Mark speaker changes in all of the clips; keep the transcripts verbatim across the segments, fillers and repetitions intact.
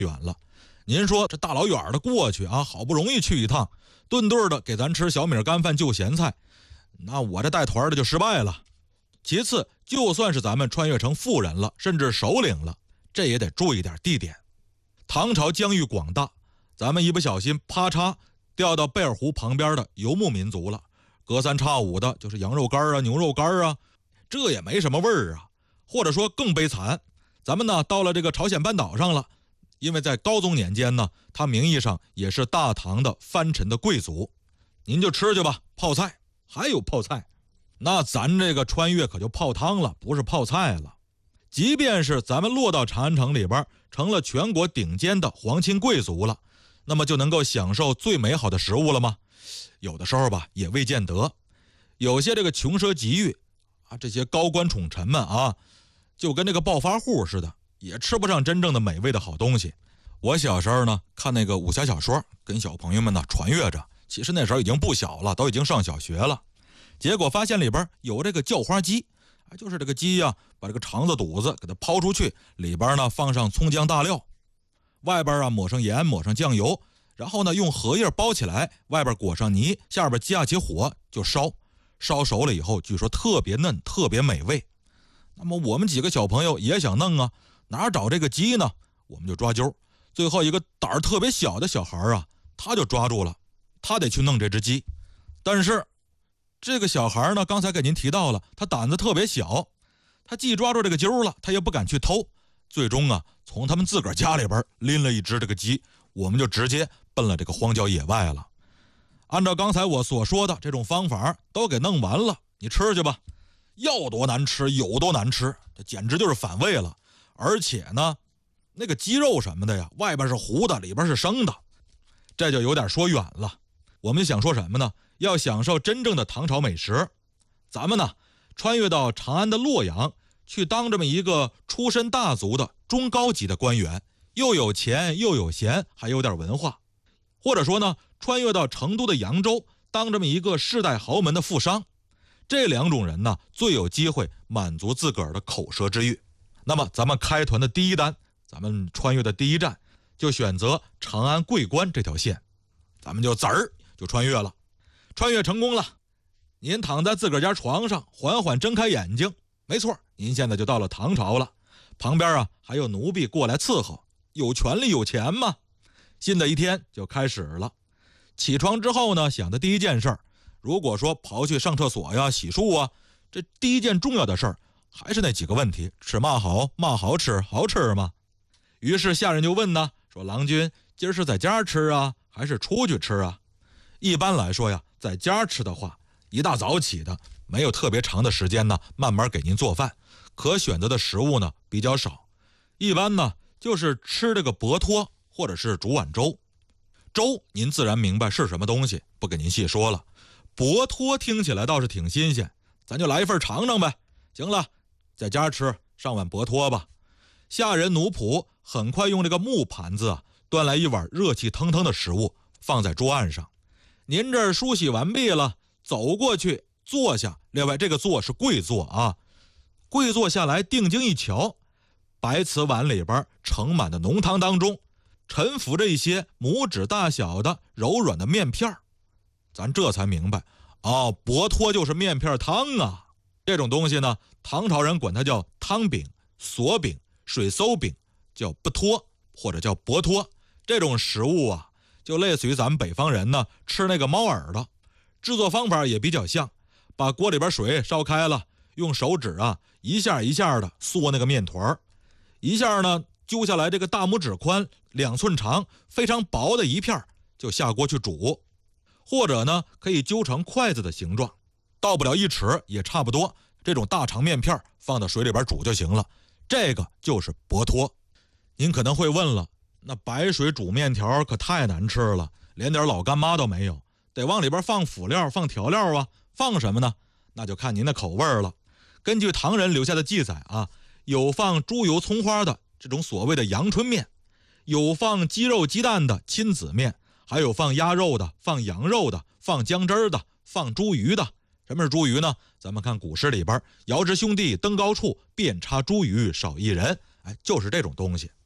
Speaker 1: 远了。您说这大老远的过去啊，好不容易去一趟，顿顿的给咱吃小米干饭就咸菜，那我这带团的就失败了。其次，就算是咱们穿越成富人了，甚至首领了，这也得注意点地点。唐朝疆域广大，咱们一不小心啪嚓掉到贝尔湖旁边的游牧民族了，隔三差五的就是羊肉干啊、牛肉干啊，这也没什么味儿啊。或者说更悲惨，咱们呢到了这个朝鲜半岛上了，因为在高宗年间呢，他名义上也是大唐的藩臣的贵族，您就吃去吧，泡菜，还有泡菜。那咱这个穿越可就泡汤了，不是泡菜了。即便是咱们落到长安城里边，成了全国顶尖的皇亲贵族了，那么就能够享受最美好的食物了吗？有的时候吧，也未见得。有些这个穷奢极欲啊，这些高官宠臣们啊，就跟这个暴发户似的，也吃不上真正的美味的好东西。我小时候呢，看那个武侠小说，跟小朋友们呢传阅着，其实那时候已经不小了，都已经上小学了。结果发现里边有这个叫花鸡，就是这个鸡呀、啊，把这个肠子肚子给它抛出去，里边呢放上葱姜大料，外边啊抹上盐，抹上酱油，然后呢用荷叶包起来，外边裹上泥，下边架起火就烧，烧熟了以后，据说特别嫩，特别美味。那么我们几个小朋友也想弄啊，哪找这个鸡呢？我们就抓阄，最后一个胆儿特别小的小孩啊，他就抓住了，他得去弄这只鸡。但是这个小孩呢，刚才给您提到了，他胆子特别小，他既抓住这个阄了，他也不敢去偷。最终啊，从他们自个儿家里边拎了一只这个鸡，我们就直接奔了这个荒郊野外了。按照刚才我所说的这种方法都给弄完了，你吃去吧，要多难吃有多难吃，这简直就是反胃了。而且呢，那个鸡肉什么的呀，外边是糊的，里边是生的，这就有点说远了。我们想说什么呢？要享受真正的唐朝美食，咱们呢穿越到长安的洛阳，去当这么一个出身大族的中高级的官员，又有钱又有闲，还有点文化。或者说呢，穿越到成都的扬州，当这么一个世代豪门的富商。这两种人呢，最有机会满足自个儿的口舌之欲。那么咱们开团的第一单，咱们穿越的第一站，就选择长安桂关这条线，咱们就滋儿就穿越了。穿越成功了，您躺在自个儿家床上，缓缓睁开眼睛，没错，您现在就到了唐朝了。旁边啊还有奴婢过来伺候，有权利有钱嘛。新的一天就开始了。起床之后呢，想的第一件事儿，如果说跑去上厕所呀、洗漱啊，这第一件重要的事儿还是那几个问题：吃嘛好，嘛好吃，好吃吗？于是下人就问呢，说郎君今儿是在家吃啊，还是出去吃啊？一般来说呀，在家吃的话，一大早起的，没有特别长的时间呢，慢慢给您做饭，可选择的食物呢比较少，一般呢就是吃这个薄托或者是煮碗粥。粥您自然明白是什么东西，不给您细说了。薄托听起来倒是挺新鲜，咱就来一份尝尝呗。行了，在家吃，上碗薄托吧。下人奴仆很快用这个木盘子啊，端来一碗热气腾腾的食物，放在桌案上。您这儿梳洗完毕了，走过去坐下。另外这个坐是跪坐啊，跪坐下来定睛一瞧，白瓷碗里边盛满的浓汤当中，沉浮着一些拇指大小的柔软的面片。咱这才明白，哦，薄托就是面片汤啊。这种东西呢，唐朝人管它叫汤饼、索饼、水馊饼，叫不托或者叫薄托。这种食物啊，就类似于咱们北方人呢吃那个猫耳朵，制作方法也比较像，把锅里边水烧开了，用手指啊一下一下的嗦那个面团，一下呢揪下来这个大拇指宽、两寸长、非常薄的一片，就下锅去煮，或者呢可以揪成筷子的形状，到不了一尺也差不多，这种大长面片放到水里边煮就行了。这个就是薄托。您可能会问了，那白水煮面条可太难吃了，连点老干妈都没有，得往里边放辅料放调料啊，放什么呢？那就看您的口味了。根据唐人留下的记载啊，有放猪油葱花的这种所谓的阳春面，有放鸡肉鸡蛋的亲子面，还有放鸭肉的，放羊肉的，放姜汁的，放猪鱼的。什么是猪鱼呢？咱们看古诗里边，遥知兄弟登高处，遍插茱萸少一人，哎，就是这种东西。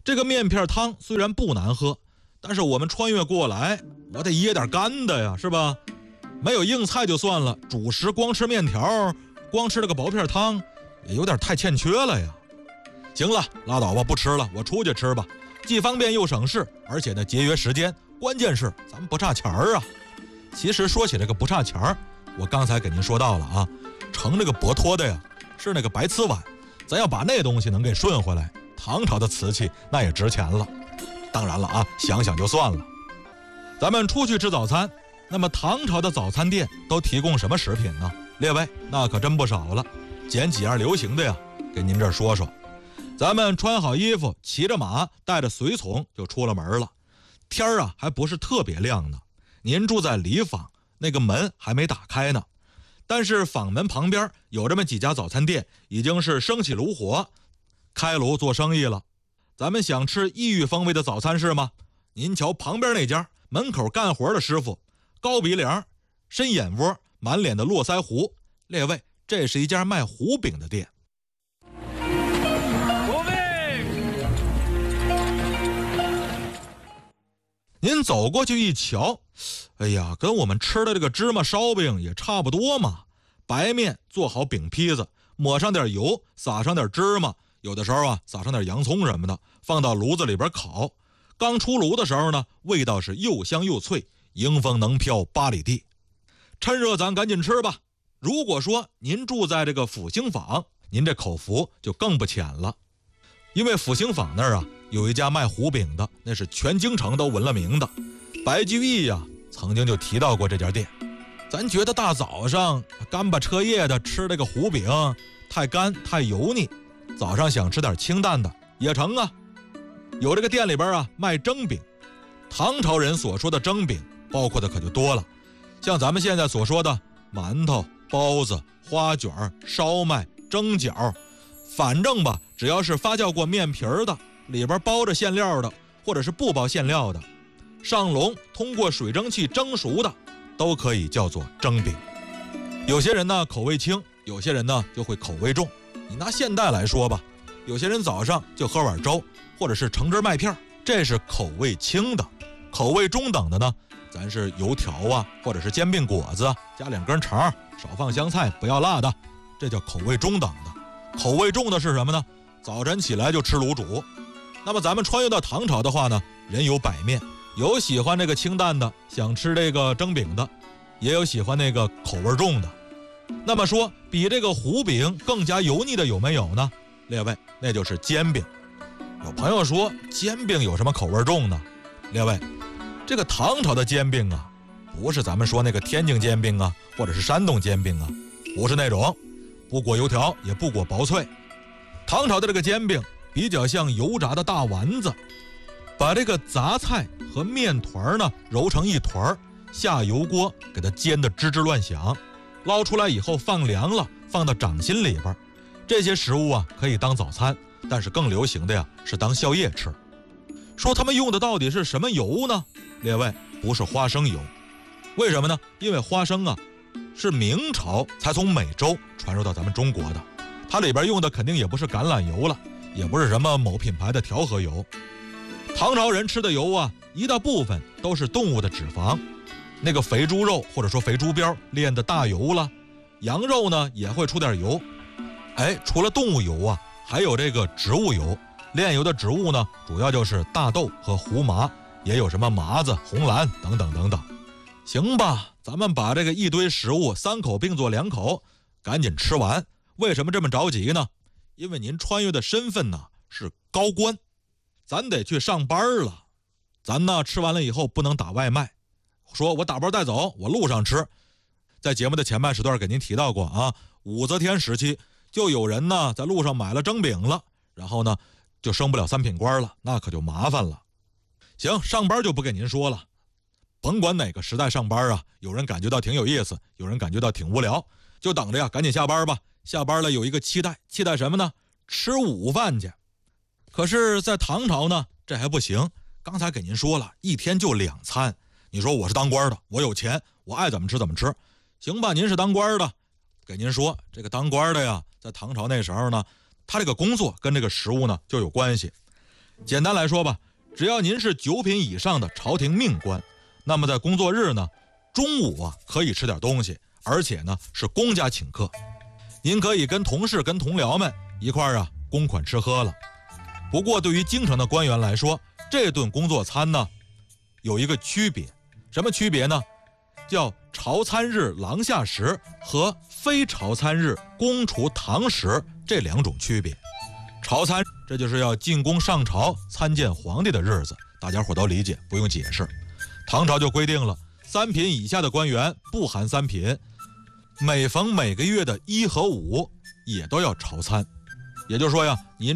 Speaker 1: 这个面片汤虽然不难喝，但是我们穿越过来，我得噎点干的呀，是吧？没有硬菜就算了，主食光吃面条，光吃这个薄片汤，也有点太欠缺了呀。行了，拉倒吧，不吃了，我出去吃吧，既方便又省事，而且呢节约时间，关键是咱们不差钱儿啊。其实说起这个不差钱儿，我刚才给您说到了啊，盛这个薄托的呀是那个白瓷碗，咱要把那东西能给顺回来，唐朝的瓷器那也值钱了。当然了啊，想想就算了。咱们出去吃早餐，那么唐朝的早餐店都提供什么食品呢？列位，那可真不少了，捡几样流行的呀，给您这儿说说。咱们穿好衣服，骑着马，带着随从就出了门了。天儿啊还不是特别亮呢，您住在里坊，那个门还没打开呢。但是坊门旁边有这么几家早餐店，已经是升起炉火，开炉做生意了。咱们想吃异域风味的早餐是吗？您瞧旁边那家，门口干活的师傅，高鼻梁，深眼窝，满脸的络腮胡。列位，这是一家卖糊饼的店。糊饼！您走过去一瞧，哎呀，跟我们吃的这个芝麻烧饼也差不多嘛。白面做好饼坯子，抹上点油，撒上点芝麻，有的时候啊撒上点洋葱什么的，放到炉子里边烤。刚出炉的时候呢，味道是又香又脆，迎风能飘八里地。趁热咱赶紧吃吧。如果说您住在这个复兴坊，您这口福就更不浅了。因为复兴坊那儿啊有一家卖糊饼的，那是全京城都闻了名的。白居易呀、啊、曾经就提到过这家店。咱觉得大早上干巴彻夜的吃这个糊饼太干太油腻，早上想吃点清淡的也成啊。有这个店里边啊卖蒸饼，唐朝人所说的蒸饼包括的可就多了，像咱们现在所说的馒头、包子、花卷、烧麦、蒸饺，反正吧，只要是发酵过面皮儿的，里边包着馅料的，或者是不包馅料的，上笼通过水蒸气蒸熟的，都可以叫做蒸饼。有些人呢口味轻，有些人呢就会口味重。你拿现代来说吧，有些人早上就喝碗粥，或者是橙汁麦片，这是口味轻的。口味中等的呢，咱是油条啊，或者是煎饼果子，加两根肠，少放香菜，不要辣的，这叫口味中等的。口味重的是什么呢？早晨起来就吃卤煮。那么咱们穿越到唐朝的话呢，人有百面，有喜欢这个清淡的，想吃这个蒸饼的，也有喜欢那个口味重的。那么说比这个糊饼更加油腻的有没有呢？列位，那就是煎饼。有朋友说煎饼有什么口味重呢？列位，这个唐朝的煎饼啊，不是咱们说那个天津煎饼啊，或者是山东煎饼啊，不是那种，不裹油条也不裹薄脆。唐朝的这个煎饼比较像油炸的大丸子，把这个杂菜和面团呢揉成一团，下油锅给它煎得吱吱乱响，捞出来以后放凉了，放到掌心里边。这些食物啊可以当早餐，但是更流行的呀是当宵夜吃。说他们用的到底是什么油呢？列位，不是花生油。为什么呢？因为花生啊是明朝才从美洲传入到咱们中国的，它里边用的肯定也不是橄榄油了，也不是什么某品牌的调和油。唐朝人吃的油啊，一大部分都是动物的脂肪，那个肥猪肉或者说肥猪膘炼的大油了，羊肉呢也会出点油。哎，除了动物油啊，还有这个植物油。炼油的植物呢，主要就是大豆和胡麻，也有什么麻子、红兰等等等等。行吧，咱们把这个一堆食物三口并作两口，赶紧吃完。为什么这么着急呢？因为您穿越的身份呢是高官，咱得去上班了。咱呢吃完了以后不能打外卖，说我打包带走，我路上吃。在节目的前半时段给您提到过啊，武则天时期就有人呢在路上买了蒸饼了，然后呢就升不了三品官了，那可就麻烦了。行，上班就不跟您说了，甭管哪个时代上班啊，有人感觉到挺有意思，有人感觉到挺无聊，就等着呀赶紧下班吧。下班了有一个期待，期待什么呢？吃午饭去。可是在唐朝呢这还不行，刚才给您说了，一天就两餐。你说我是当官的，我有钱，我爱怎么吃怎么吃。行吧，您是当官的，给您说这个当官的呀，在唐朝那时候呢，他这个工作跟这个食物呢就有关系。 简单来说吧，只要您是九品以上的朝廷命官，那么在工作日呢，中午啊可以吃点东西，而且呢是公家请客，您可以跟同事跟同僚们一块儿啊公款吃喝了。不过对于京城的官员来说，这顿工作餐呢有一个区别，什么区别呢？叫朝餐日廊下食和非朝餐日公厨堂食这两种区别。朝餐这就是要进宫上朝参见皇帝的日子，大家伙都理解，不用解释。唐朝就规定了，三品以下的官员不含三品，每逢每个月的一和五也都要朝餐。也就是说呀，您